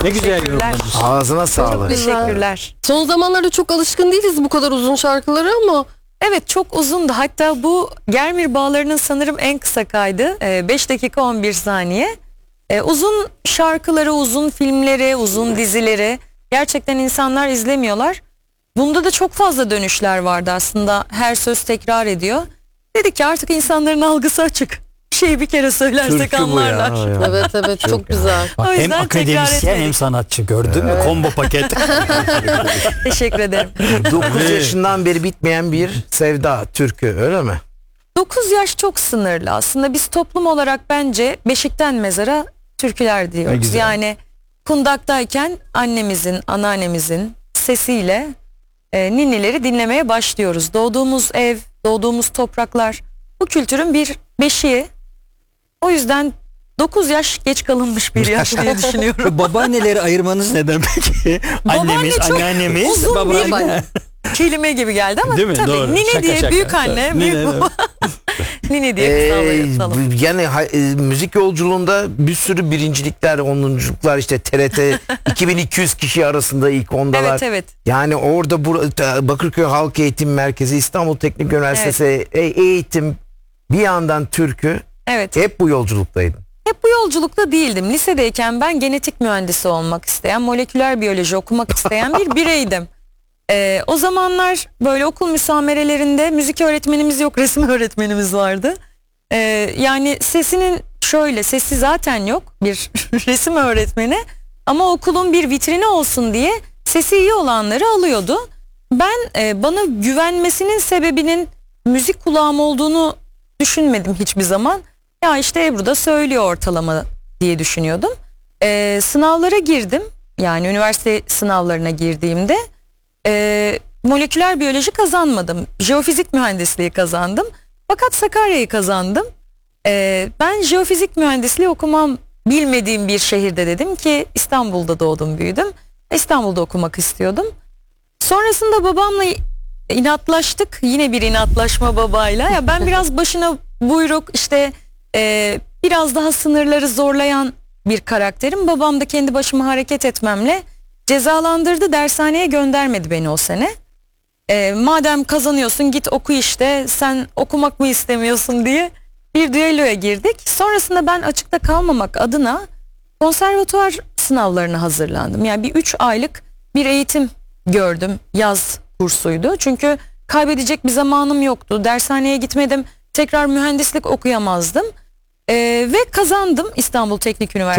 Ne güzel Teşekkürler. yorumladın. Ağzına sağlık. Teşekkürler. Son zamanlarda çok alışkın değiliz bu kadar uzun şarkılara ama Evet, çok uzundu. Hatta bu Germir Bağları'nın sanırım en kısa kaydı. 5 dakika 11 saniye. Uzun şarkıları, uzun filmleri, uzun dizileri gerçekten insanlar izlemiyorlar. Bunda da çok fazla dönüşler vardı aslında. Her söz tekrar ediyor. Dedik ki artık insanların algısı açık. Şeyi bir kere söylersek Türkü bu ya. anlarlar. Ya. evet çok güzel. Bak, O hem yüzden tekrar akademisyen hem etmedik. sanatçı, gördün mü? Combo paket. Teşekkür ederim. 9 yaşından beri bitmeyen bir sevda türkü, öyle mi? 9 yaş çok sınırlı aslında. Biz toplum olarak bence beşikten mezara türküler Ne diyoruz. güzel. Yani kundaktayken annemizin, anneannemizin sesiyle ninnileri dinlemeye başlıyoruz. Doğduğumuz ev, doğduğumuz topraklar bu kültürün bir beşiği. O yüzden 9 yaş geç kalınmış bir yaş diye düşünüyorum. Babaanneleri ayırmanız neden peki? Babaanne Annemiz, çok anneannemiz, uzun bir babaanne. kelime gibi geldi ama Değil mi? tabii Doğru. nine Şaka diye şaka. büyük anne, Tabii. büyük Nine, baba. Nine diye kısalım. Yani müzik yolculuğunda bir sürü birincilikler, onunculuklar, işte TRT 2200 kişi arasında ilk ondalar. Evet, evet. Yani orada Bakırköy Halk Eğitim Merkezi, İstanbul Teknik Üniversitesi eğitim, bir yandan türkü, Evet. hep bu yolculuktaydın. Hep bu yolculukta değildim. Lisedeyken ben genetik mühendisi olmak isteyen, moleküler biyoloji okumak isteyen bir bireydim. O zamanlar böyle okul müsamerelerinde müzik öğretmenimiz yok, resim öğretmenimiz vardı. Yani sesi zaten yok, bir resim öğretmeni, ama okulun bir vitrini olsun diye sesi iyi olanları alıyordu. Ben bana güvenmesinin sebebinin müzik kulağım olduğunu düşünmedim hiçbir zaman. Ya işte Ebru da söylüyor ortalama diye düşünüyordum. Sınavlara girdim. Yani üniversite sınavlarına girdiğimde moleküler biyoloji kazanmadım. Jeofizik mühendisliği kazandım. Fakat Sakarya'yı kazandım. Ben jeofizik mühendisliği okumam bilmediğim bir şehirde, dedim ki İstanbul'da doğdum büyüdüm. İstanbul'da okumak istiyordum. Sonrasında babamla inatlaştık. Yine bir inatlaşma babayla. Ya ben biraz başına buyruk, işte biraz daha sınırları zorlayan bir karakterim. Babam da kendi başıma hareket etmemle cezalandırdı. Dershaneye göndermedi beni o sene. Madem kazanıyorsun git oku, işte sen okumak mı istemiyorsun diye bir düelloya girdik. Sonrasında ben açıkta kalmamak adına konservatuvar sınavlarına hazırlandım. Yani bir 3 aylık bir eğitim gördüm. Yaz kursuydu. Çünkü kaybedecek bir zamanım yoktu. Dershaneye gitmedim. Tekrar mühendislik okuyamazdım. Ve kazandım İstanbul Teknik Üniversitesi.